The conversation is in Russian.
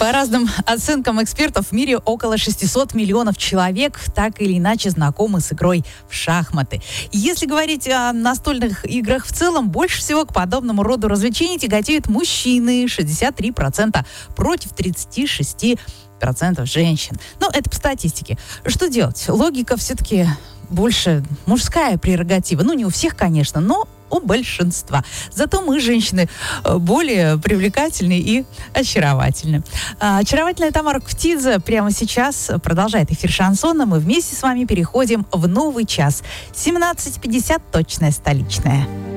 По разным оценкам экспертов, в мире около 600 миллионов человек так или иначе знакомы с игрой в шахматы. Если говорить о настольных играх в целом, больше всего к подобному роду развлечений тяготеют мужчины, 63%, против 36% женщин. Но это по статистике. Что делать? Логика все-таки больше мужская прерогатива. Ну, не у всех, конечно, но у большинства. Зато мы, женщины, более привлекательны и очаровательны. Очаровательная Тамара Кутидзе прямо сейчас продолжает эфир шансона. Мы вместе с вами переходим в новый час. 17:50, точная столичная.